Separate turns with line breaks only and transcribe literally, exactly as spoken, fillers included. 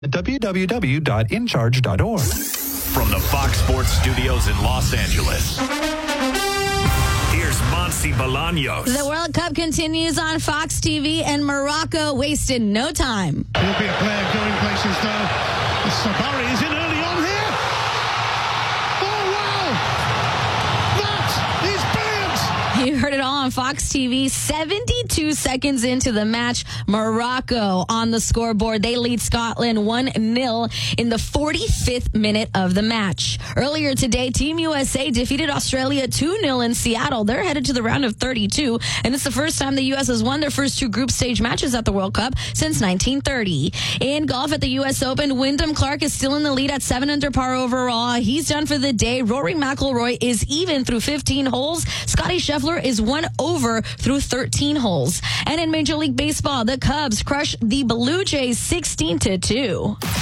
w w w dot in charge dot org.
From the Fox Sports Studios in Los Angeles, here's Monsi Bolaños.
The World Cup continues on Fox T V, and Morocco wasted no time.
He'll be a player going places now. Sabari is in early on here. Oh, wow! That is brilliant!
You heard it all on Fox T V. seventy-two seconds into the match, Morocco on the scoreboard. They lead Scotland one nil in the forty-fifth minute of the match. Earlier today, Team U S A defeated Australia two nil in Seattle. They're headed to the round of thirty-two, and it's the first time the U S has won their first two group stage matches at the World Cup since nineteen thirty. In golf at the U S Open, Wyndham Clark is still in the lead at seven under par overall. He's done for the day. Rory McIlroy is even through fifteen holes. Scottie Scheffler is one over through thirteen holes. And in Major League Baseball, the Cubs crushed the Blue Jays sixteen to two.